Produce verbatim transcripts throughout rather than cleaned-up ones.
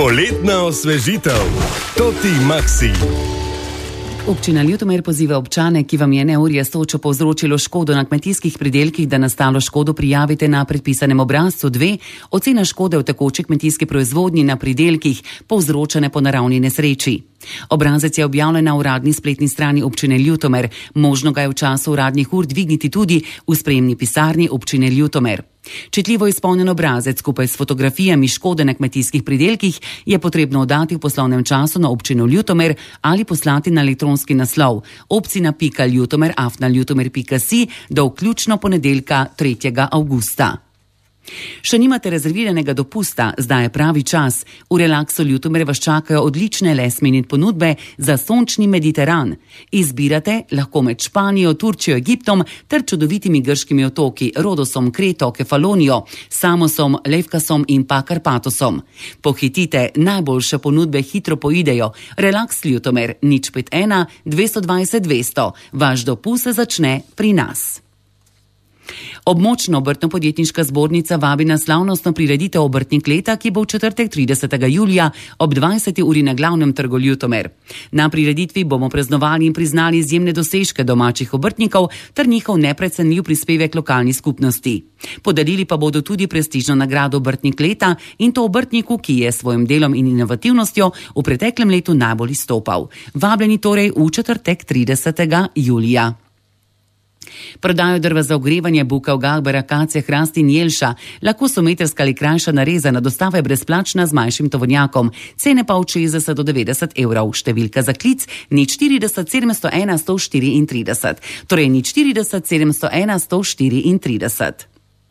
Poletna osvežitev. Toti Maxi. Občina Ljutomer poziva občane, ki vam je neurje s točo povzročilo škodo na kmetijskih pridelkih, da nastalo škodo prijavite na predpisanem obrazcu dve, ocena škode v tekoči kmetijski proizvodnji na pridelkih, povzročene po naravni nesreči. Obrazec je objavljen na uradni spletni strani občine Ljutomer, možno ga je v času uradnih ur dvigniti tudi v sprejemni pisarni občine Ljutomer. Čitljivo izpolnjen obrazec skupaj s fotografijami škode na kmetijskih pridelkih je potrebno oddati v poslovnem času na občino Ljutomer ali poslati na elektronski naslov obcina pika ljutomer afna ljutomer pika si do vključno ponedeljka tretjega avgusta. Še nimate rezerviranega dopusta, zdaj je pravi čas. V Relaksu Ljutomer vas čakajo odlične last minute ponudbe za sončni Mediteran. Izbirate lahko med Španijo, Turčijo, Egiptom ter čudovitimi grškimi otoki Rodosom, Kreto, Kefalonijo, Samosom, Lefkasom in pa Karpatosom. Pohitite, najboljše ponudbe hitro poidejo. Relaks Ljutomer nič pet ena dvesto dvajset dvesto. Vaš dopust se začne pri nas. Območna obrtno-podjetniška zbornica vabi na slavnostno prireditev Obrtnik leta, ki bo v četrtek tridesetega julija ob dvajseti uri na glavnem trgu Ljutomer. Na prireditvi bomo praznovali in priznali izjemne dosežke domačih obrtnikov ter njihov neprecenljiv prispevek lokalni skupnosti. Podarili pa bodo tudi prestižno nagrado Obrtnik leta in to obrtniku, ki je s svojim delom in inovativnostjo v preteklem letu najbolj izstopal. Vabljeni torej v četrtek tridesetega julija. Prodajo drva za ogrevanje, bukev, galber, akacije, hrast in jelša. Lahko so metrska ali krajša narezana, dostava je brezplačna z manjšim tovornjakom. Cene pa od šestdeset do devetdeset evrov. Številka za klic nič štirideset sedemsto ena sto štiriintrideset. Torej nič štirideset sedemsto ena sto štiriintrideset.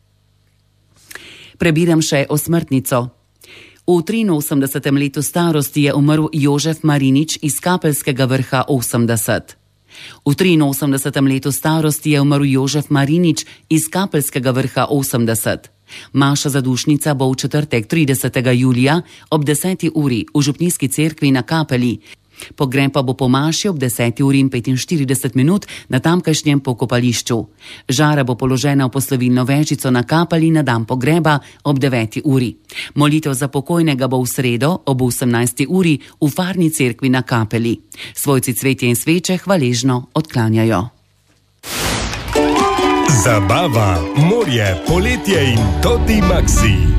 Prebiram še o smrtnico. V triinosemdesetem letu starosti je umrl Jožef Marinič iz Kapelskega Vrha osemdeset. V triinosemdesetem letu starosti je umrl Jožef Marinič iz Kapelskega Vrha osemdeset. Maša zadušnica bo v četrtek tridesetega julija ob deseti uri v župnijski cerkvi na Kapeli. Pogreb pa bo po maši ob deseti uri in petinštirideset minut na tamkajšnjem pokopališču. Žara bo položena v poslovilno vežico na Kapeli na dan pogreba ob deveti uri. Molitev za pokojnega bo v sredo ob osemnajsti uri v farni cerkvi na Kapeli. Svojci cvetje in sveče hvaležno odklanjajo. Zabava, morje, poletje in Toti Maxi.